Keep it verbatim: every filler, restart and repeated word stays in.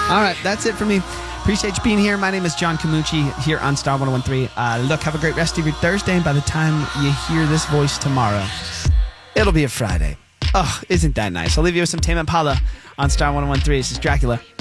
All right, that's it for me. Appreciate you being here. My name is John Camucci here on Star one oh one three. Uh, look, have a great rest of your Thursday, and by the time you hear this voice tomorrow, it'll be a Friday. Oh, isn't that nice? I'll leave you with some Tame Impala on Star one oh one three. This is Dracula.